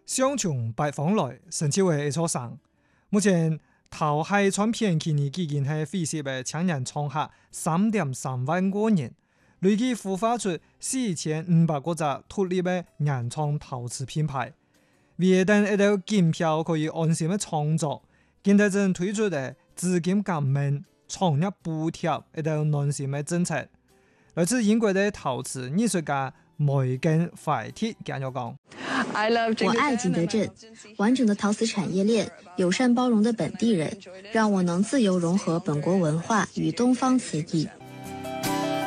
想從北方來，甚至為一座山。目前頭係創片期呢，已經係飛涉嘅青年創客3.3萬個人，累計孵化出4500個隻獨立嘅原創陶瓷品牌。為等一道金票可以安心嘅創作，現在正推出嘅資金減免、創業補貼一道暖心嘅政策。來自英國嘅陶瓷藝術家梅根懷鐵咁樣講。 我愛景德鎮，完整的陶瓷產業鏈，友善包容的本地人，讓我能自由融合本國文化與東方瓷藝。